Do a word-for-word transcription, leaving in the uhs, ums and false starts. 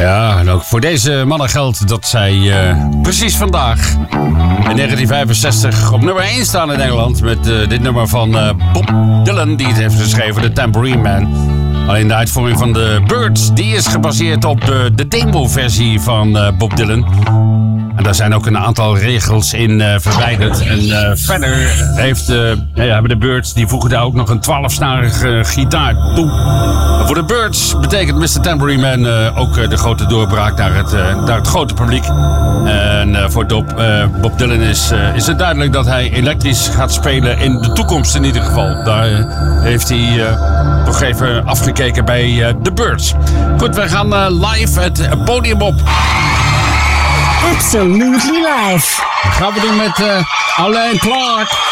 Ja, en ook voor deze mannen geldt dat zij uh, precies vandaag in negentien vijfenzestig op nummer één staan in Nederland met uh, dit nummer van uh, Bob Dylan, die het heeft geschreven, The Tambourine Man. Alleen de uitvoering van de Birds, die is gebaseerd op de, de demo-versie van uh, Bob Dylan. En daar zijn ook een aantal regels in uh, verwijderd. En uh, verder heeft, uh, ja, hebben de Birds, die voegen daar ook nog een twaalfsnarige gitaar toe. En voor de Birds betekent mister Tambourine Man uh, ook uh, de grote doorbraak naar het, uh, naar het grote publiek. En uh, voor Bob, uh, Bob Dylan is, uh, is het duidelijk dat hij elektrisch gaat spelen in de toekomst in ieder geval. Daar uh, heeft hij uh, toch even afgekeken bij uh, de Birds. Goed, we gaan uh, live het podium op. Absolutely live. Dat gaan we doen met uh, Alain Clark.